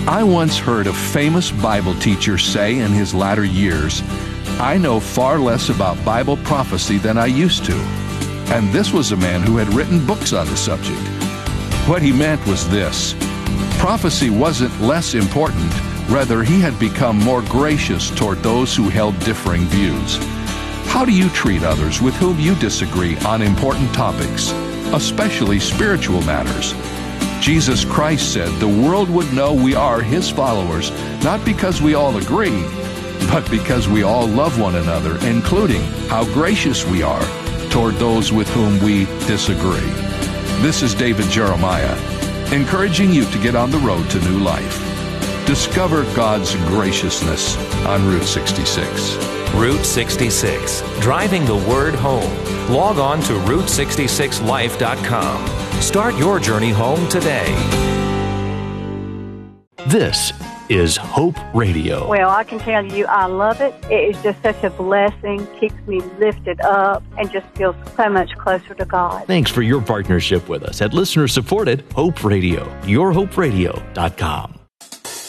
I once heard a famous Bible teacher say in his latter years, "I know far less about Bible prophecy than I used to." And this was a man who had written books on the subject. What he meant was this: prophecy wasn't less important, rather he had become more gracious toward those who held differing views. How do you treat others with whom you disagree on important topics, especially spiritual matters? Jesus Christ said the world would know we are His followers, not because we all agree, but because we all love one another, including how gracious we are toward those with whom we disagree. This is David Jeremiah, encouraging you to get on the road to new life. Discover God's graciousness on Route 66. Route 66, driving the word home. Log on to Route66Life.com. Start your journey home today. This is Hope Radio. Well, I can tell you I love it. It is just such a blessing, keeps me lifted up, and just feels so much closer to God. Thanks for your partnership with us at listener-supported Hope Radio, yourhoperadio.com.